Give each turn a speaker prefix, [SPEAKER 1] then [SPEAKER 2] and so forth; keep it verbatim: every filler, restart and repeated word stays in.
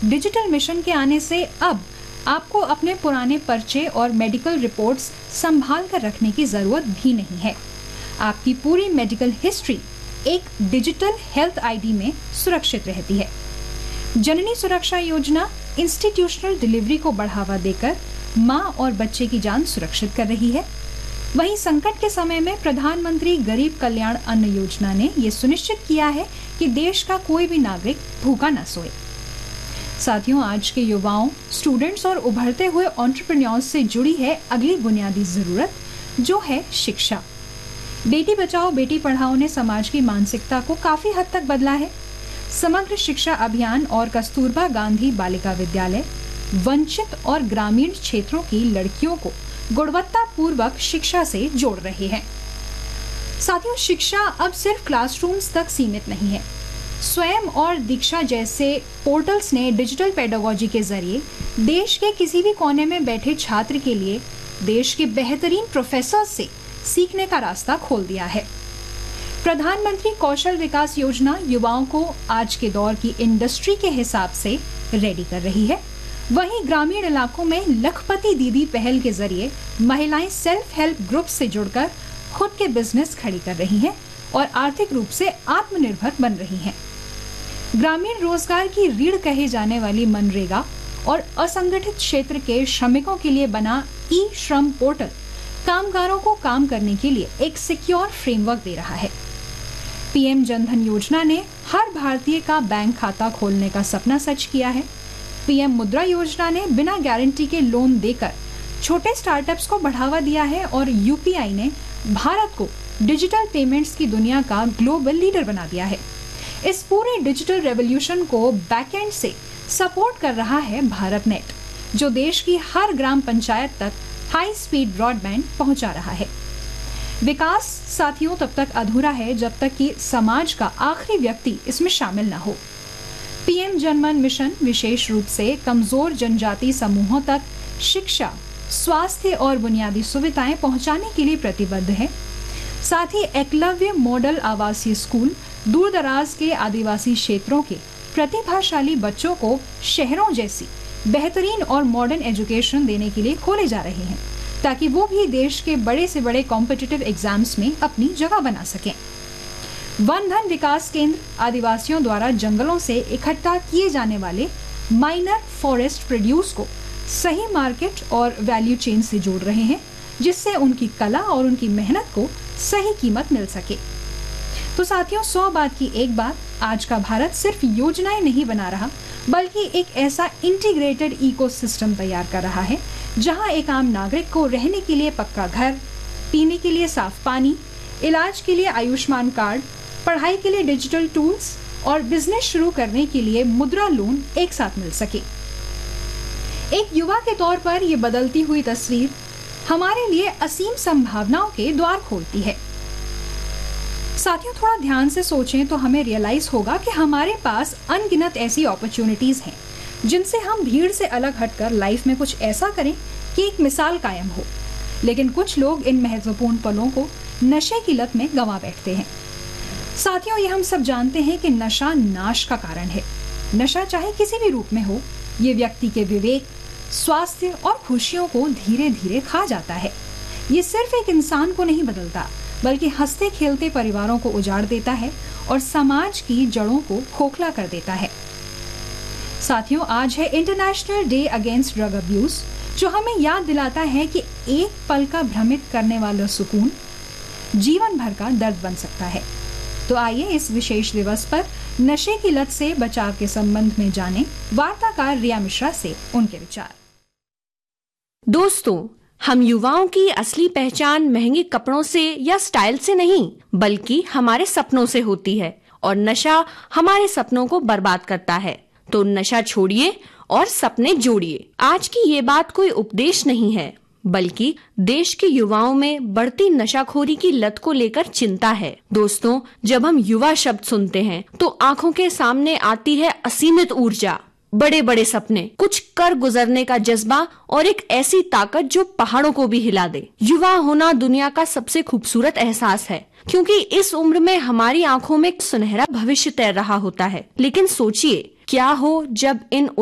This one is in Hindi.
[SPEAKER 1] डिजिटल मिशन के आने से अब आपको अपने पुराने पर्चे और मेडिकल रिपोर्ट्स संभाल कर रखने की जरूरत भी नहीं है। आपकी पूरी मेडिकल हिस्ट्री एक डिजिटल हेल्थ आईडी में सुरक्षित रहती है। जननी सुरक्षा योजना इंस्टीट्यूशनल डिलीवरी को बढ़ावा देकर मां और बच्चे की जान सुरक्षित कर रही है। वहीं संकट के समय में प्रधानमंत्री गरीब कल्याण अन्न योजना ने ये सुनिश्चित किया है कि देश का कोई भी नागरिक भूखा न सोए। साथियों, आज के युवाओं, स्टूडेंट्स और उभरते हुए एंटरप्रेन्योर्स से जुड़ी है अगली बुनियादी जरूरत, जो है शिक्षा। बेटी बचाओ बेटी पढ़ाओ ने समाज की मानसिकता को काफी हद तक बदला है। समग्र शिक्षा अभियान और कस्तूरबा गांधी बालिका विद्यालय वंचित और ग्रामीण क्षेत्रों की लड़कियों को गुणवत्ता पूर्वक शिक्षा से जोड़ रहे हैं। साथियों, शिक्षा अब सिर्फ क्लासरूम्स तक सीमित नहीं है। स्वयं और दीक्षा जैसे पोर्टल्स ने डिजिटल पेडागोजी के जरिए देश के किसी भी कोने में बैठे छात्र के लिए देश के बेहतरीन प्रोफेसर से सीखने का रास्ता खोल दिया है। प्रधानमंत्री कौशल विकास योजना युवाओं को आज के दौर की इंडस्ट्री के हिसाब से रेडी कर रही है। वहीं ग्रामीण इलाकों में लखपति दीदी पहल के जरिए महिलाएं सेल्फ हेल्प ग्रुप से जुड़कर खुद के बिजनेस खड़ी कर रही हैं और आर्थिक रूप से आत्मनिर्भर बन रही हैं। ग्रामीण रोजगार की रीढ़ कहे जाने वाली मनरेगा और असंगठित क्षेत्र के श्रमिकों के लिए बना ई श्रम पोर्टल कामगारों को काम करने के लिए एक सिक्योर फ्रेमवर्क दे रहा है। पीएम जनधन योजना ने हर भारतीय का बैंक खाता खोलने का सपना सच किया है। पीएम मुद्रा योजना ने बिना गारंटी के लोन देकर छोटे स्टार्टअप्स को बढ़ावा दिया है और यूपीआई ने भारत को डिजिटल पेमेंट्स की दुनिया का ग्लोबल लीडर बना दिया है। इस पूरे डिजिटल रेवोल्यूशन को बैकएंड से सपोर्ट कर रहा है भारत नेट, जो देश की हर ग्राम पंचायत तक हाई स्पीड ब्रॉडबैंड पहुंचा रहा है। विकास साथियों तब तक अधूरा है जब तक कि समाज का आखिरी व्यक्ति इसमें शामिल न हो। पीएम जनमन मिशन विशेष रूप से कमजोर जनजाति समूहों तक शिक्षा, स्वास्थ्य और बुनियादी सुविधाएं पहुंचाने के लिए प्रतिबद्ध है। साथ ही एकलव्य मॉडल आवासीय स्कूल दूर दराज के आदिवासी क्षेत्रों के प्रतिभाशाली बच्चों को शहरों जैसी बेहतरीन और मॉडर्न एजुकेशन देने के लिए खोले जा रहे हैं, ताकि वो भी देश के बड़े से बड़े कॉम्पिटिटिव एग्जाम्स में अपनी जगह बना सकें। वन धन विकास केंद्र आदिवासियों द्वारा जंगलों से इकट्ठा किए जाने वाले माइनर फॉरेस्ट प्रोड्यूस को सही मार्केट और वैल्यू चेन से जोड़ रहे हैं, जिससे उनकी कला और उनकी मेहनत को सही कीमत मिल सके। तो साथियों, सौ बात की एक बात, आज का भारत सिर्फ योजनाएं नहीं बना रहा, बल्कि एक ऐसा इंटीग्रेटेड इकोसिस्टम तैयार कर रहा है जहां एक आम नागरिक को रहने के लिए पक्का घर, पीने के लिए साफ पानी, इलाज के लिए आयुष्मान कार्ड, पढ़ाई के लिए डिजिटल टूल्स और बिजनेस शुरू करने के लिए मुद्रा लोन एक साथ मिल सके। एक युवा के तौर पर यह बदलती हुई तस्वीर हमारे लिए असीम संभावनाओं के द्वार खोलती है। साथियों, थोड़ा ध्यान से सोचें तो हमें रियलाइज होगा कि हमारे पास अनगिनत ऐसी अपॉर्चुनिटीज हैं जिनसे हम भीड़ से अलग हटकर लाइफ में कुछ ऐसा करें कि एक मिसाल कायम हो। लेकिन कुछ लोग इन महत्वपूर्ण पलों को नशे की लत में गंवा बैठते हैं। साथियों, ये हम सब जानते हैं कि नशा नाश का कारण है। नशा चाहे किसी भी रूप में हो, ये व्यक्ति के विवेक, स्वास्थ्य और खुशियों को धीरे धीरे खा जाता है। ये सिर्फ एक इंसान को नहीं बदलता, बल्कि हंसते खेलते परिवारों को उजाड़ देता है और समाज की जड़ों को खोखला कर देता है। साथियों, आज है international day against drug abuse, जो हमें याद दिलाता है कि एक पल का भ्रमित करने वाला सुकून जीवन भर का दर्द बन सकता है। तो आइए इस विशेष दिवस पर नशे की लत से बचाव के संबंध में जानें वार्ताकार रिया मिश्रा से उनके विचार।
[SPEAKER 2] दोस्तों, हम युवाओं की असली पहचान महंगे कपड़ों से या स्टाइल से नहीं, बल्कि हमारे सपनों से होती है, और नशा हमारे सपनों को बर्बाद करता है। तो नशा छोड़िए और सपने जोड़िए। आज की ये बात कोई उपदेश नहीं है, बल्कि देश के युवाओं में बढ़ती नशाखोरी की लत को लेकर चिंता है। दोस्तों, जब हम युवा शब्द सुनते हैं तो आंखों के सामने आती है असीमित ऊर्जा, बड़े बड़े सपने, कुछ कर गुजरने का जज्बा और एक ऐसी ताकत जो पहाड़ों को भी हिला दे। युवा होना दुनिया का सबसे खूबसूरत एहसास है, क्योंकि इस उम्र में हमारी आंखों में सुनहरा भविष्य तैर रहा होता है। लेकिन सोचिए, क्या हो जब इन